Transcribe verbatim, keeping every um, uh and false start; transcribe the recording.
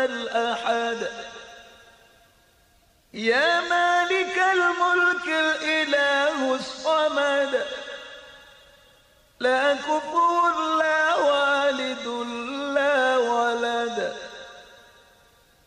الأحد يا مالك الملك الإله الصمد لا كفور